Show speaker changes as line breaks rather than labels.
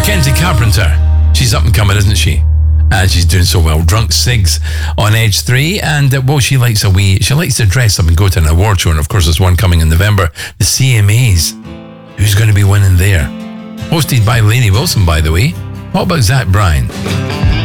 Mackenzie Carpenter. She's up and coming, isn't she? And she's doing so well. Drunk Sigs on Edge 3. And, she likes to dress up and go to an award show. And, of course, there's one coming in November. The CMAs. Who's going to be winning there? Hosted by Lainey Wilson, by the way. What about Zach Bryan?